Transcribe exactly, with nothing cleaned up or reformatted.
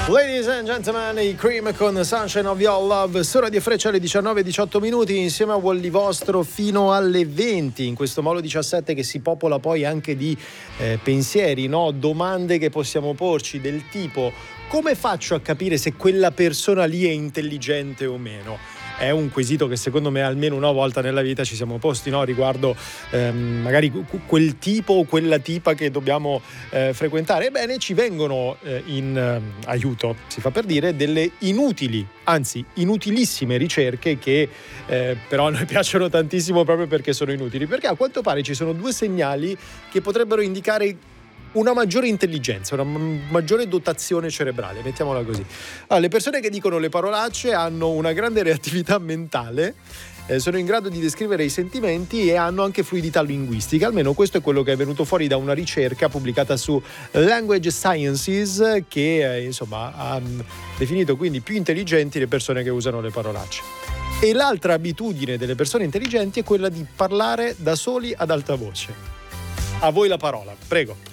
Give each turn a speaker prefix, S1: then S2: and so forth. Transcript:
S1: Ladies and gentlemen, i Cream con Sunshine of Your Love su Radio Freccia alle diciannove e diciotto minuti insieme a Wally Vostro fino alle venti, in questo Molo diciassette che si popola poi anche di eh, pensieri, no? Domande che possiamo porci del tipo: come faccio a capire se quella persona lì è intelligente o meno? È un quesito che secondo me almeno una volta nella vita ci siamo posti, no? Riguardo ehm, magari quel tipo o quella tipa che dobbiamo eh, frequentare. Ebbene, ci vengono eh, in eh, aiuto, si fa per dire, delle inutili, anzi inutilissime ricerche che eh, però a noi piacciono tantissimo proprio perché sono inutili, perché a quanto pare ci sono due segnali che potrebbero indicare una maggiore intelligenza, una maggiore dotazione cerebrale, mettiamola così. Allora, le persone che dicono le parolacce hanno una grande reattività mentale, eh, sono in grado di descrivere i sentimenti e hanno anche fluidità linguistica, almeno questo è quello che è venuto fuori da una ricerca pubblicata su Language Sciences che eh, insomma ha definito quindi più intelligenti le persone che usano le parolacce. E l'altra abitudine delle persone intelligenti è quella di parlare da soli ad alta voce. A voi la parola, prego.